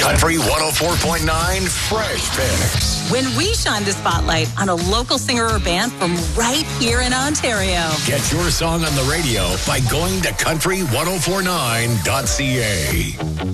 Country 104.9 Fresh Picks. When we shine the spotlight on a local singer or band from right here in Ontario. Get your song on the radio by going to country1049.ca.